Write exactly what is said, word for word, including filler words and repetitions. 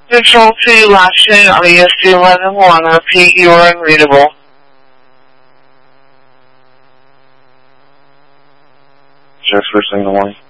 Control two, last unit on E S D eleven one. Repeat, you are unreadable. Just first thing in the morning.